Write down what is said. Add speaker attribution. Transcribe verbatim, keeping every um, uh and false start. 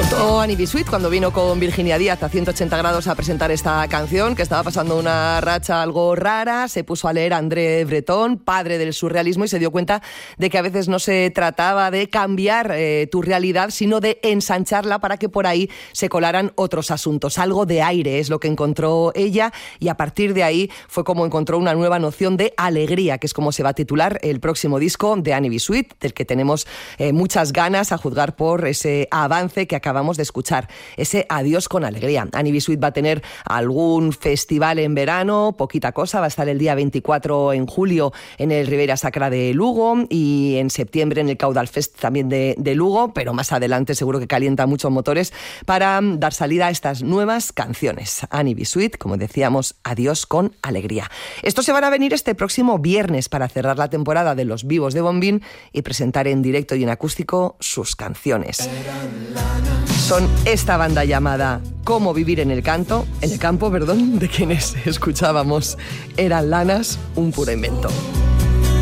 Speaker 1: Cantó Annie B. Sweet cuando vino con Virginia Díaz a ciento ochenta grados a presentar esta canción, que estaba pasando una racha algo rara. Se puso a leer a André Breton, padre del surrealismo, y se dio cuenta de que a veces no se trataba de cambiar eh, tu realidad, sino de ensancharla para que por ahí se colaran otros asuntos. Algo de aire es lo que encontró ella, y a partir de ahí fue como encontró una nueva noción de alegría, que es como se va a titular el próximo disco de Annie B. Sweet, del que tenemos eh, muchas ganas, a juzgar por ese avance que acabamos de escuchar, ese Adiós con alegría. Annie B. Sweet va a tener algún festival en verano, poquita cosa, va a estar el día veinticuatro en julio en el Ribeira Sacra de Lugo y en septiembre en el Caudal Fest también de, de Lugo, pero más adelante seguro que calienta muchos motores para dar salida a estas nuevas canciones. Annie B. Sweet, como decíamos, Adiós con alegría. Estos se van a venir este próximo viernes para cerrar la temporada de Los Vivos de Bombín y presentar en directo y en acústico sus canciones. Son esta banda llamada Cómo vivir en el canto, en el campo, perdón, de quienes escuchábamos Eran Lanas, un puro invento.